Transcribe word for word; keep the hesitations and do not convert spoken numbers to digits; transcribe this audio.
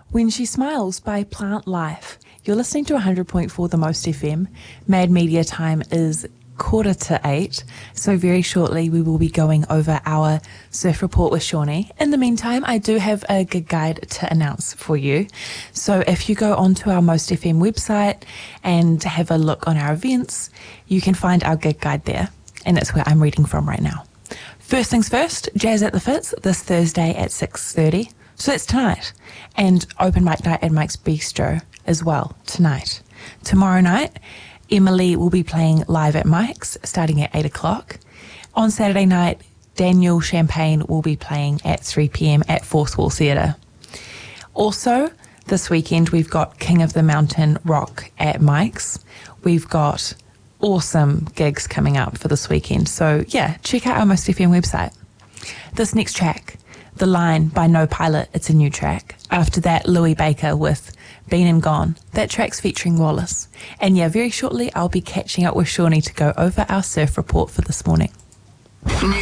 When She Smiles by Plant Life. You're listening to one hundred point four The Most F M. Mad Media time is quarter to eight, so very shortly we will be going over our surf report with Shawnee. In the meantime, I do have a gig guide to announce for you. So if you go onto our Most F M website and have a look on our events, you can find our gig guide there, and that's where I'm reading from right now. First things first, Jazz at the Fitz this Thursday at six thirty. So that's tonight. And open mic night at Mike's Bistro as well tonight. Tomorrow night, Emily will be playing live at Mike's starting at eight o'clock. On Saturday night, Daniel Champagne will be playing at three p.m. at Fourth Wall Theatre. Also, this weekend we've got King of the Mountain Rock at Mike's. We've got awesome gigs coming up for this weekend. So yeah, check out our Most F M website. This next track, The Line by No Pilot, it's a new track. After that, Louis Baker with Been and Gone. That track's featuring Wallace. And yeah, very shortly I'll be catching up with Shawnee to go over our surf report for this morning.